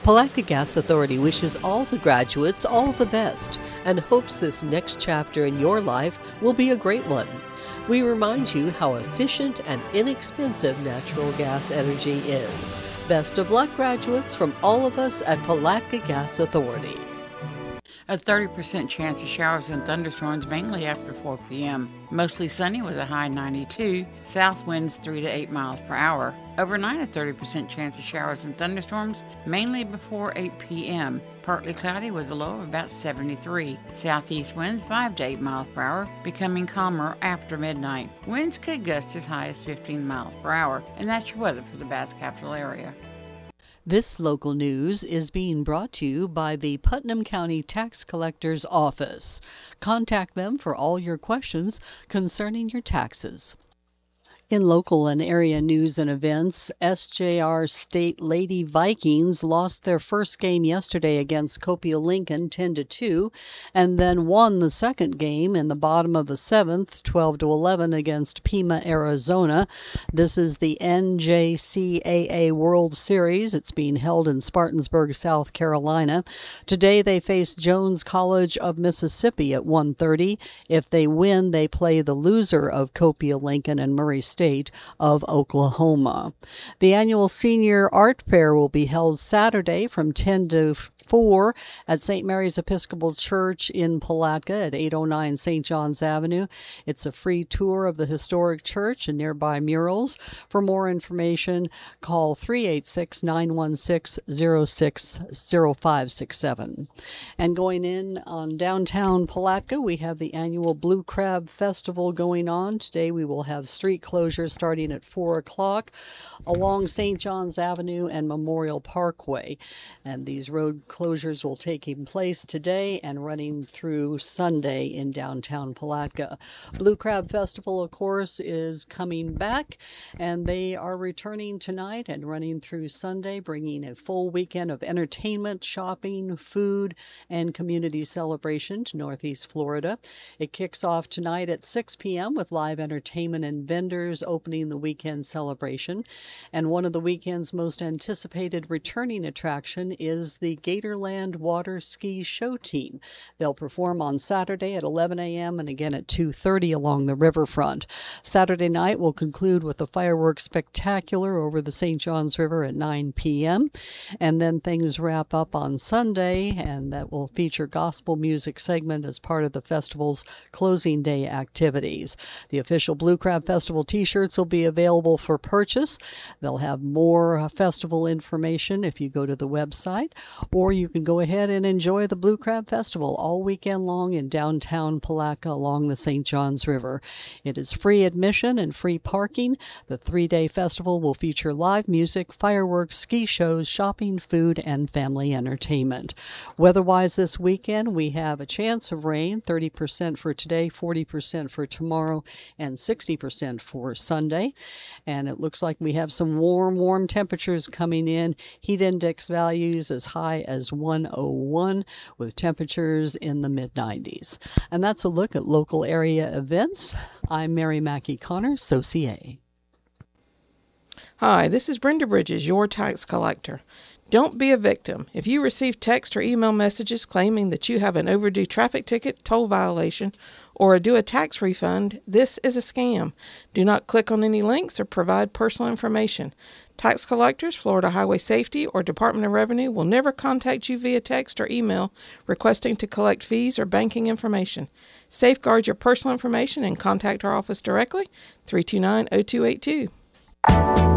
Palatka Gas Authority wishes all the graduates all the best and hopes this next chapter in your life will be a great one. We remind you how efficient and inexpensive natural gas energy is. Best of luck, graduates, from all of us at Palatka Gas Authority. A 30% chance of showers and thunderstorms mainly after 4 p.m. Mostly sunny with a high 92. South winds 3 to 8 miles per hour. Overnight, a 30% chance of showers and thunderstorms mainly before 8 p.m. Partly cloudy with a low of about 73. Southeast winds 5 to 8 miles per hour, becoming calmer after midnight. Winds could gust as high as 15 miles per hour. And that's your weather for the Bath Capital area. This local news is being brought to you by the Putnam County Tax Collector's Office. Contact them for all your questions concerning your taxes. In local and area news and events, SJR State Lady Vikings lost their first game yesterday against Copia Lincoln 10-2, and then won the second game in the bottom of the seventh, 12-11 against Pima, Arizona. This is the NJCAA World Series. It's being held in Spartansburg, South Carolina. Today they face Jones College of Mississippi at 1:30. If they win, they play the loser of Copia Lincoln and Murray State of Oklahoma. The annual Senior Art Fair will be held Saturday from 10 to 4 at St. Mary's Episcopal Church in Palatka at 809 St. John's Avenue. It's a free tour of the historic church and nearby murals. For more information, call 386-916-060567. And going in on downtown Palatka, we have the annual Blue Crab Festival going on. Today we will have street closures starting at 4 o'clock along St. John's Avenue and Memorial Parkway. And these road closures will take place today and running through Sunday in downtown Palatka. Blue Crab Festival, of course, is coming back, and they are returning tonight and running through Sunday, bringing a full weekend of entertainment, shopping, food, and community celebration to Northeast Florida. It kicks off tonight at 6 p.m. with live entertainment and vendors opening the weekend celebration. And one of the weekend's most anticipated returning attraction is the Gatorland Water Ski Show Team. They'll perform on Saturday at 11 a.m. and again at 2:30 along the riverfront. Saturday night will conclude with a fireworks spectacular over the St. Johns River at 9 p.m. And then things wrap up on Sunday, and that will feature gospel music segment as part of the festival's closing day activities. The official Blue Crab Festival t-shirts will be available for purchase. They'll have more festival information if you go to the website, or you can go ahead and enjoy the Blue Crab Festival all weekend long in downtown Palatka along the St. Johns River. It is free admission and free parking. The 3-day festival will feature live music, fireworks, ski shows, shopping, food, and family entertainment. Weather-wise this weekend, we have a chance of rain, 30% for today, 40% for tomorrow, and 60% for Sunday. And it looks like we have some warm temperatures coming in. Heat index values as high as 101 with temperatures in the mid-90s. And that's a look at local area events. I'm Mary Mackey Connor, SOCA. Hi, this is Brenda Bridges, your tax collector. Don't be a victim. If you receive text or email messages claiming that you have an overdue traffic ticket, toll violation, or are due a tax refund, this is a scam. Do not click on any links or provide personal information. Tax collectors, Florida Highway Safety, or Department of Revenue will never contact you via text or email requesting to collect fees or banking information. Safeguard your personal information and contact our office directly, 329-0282.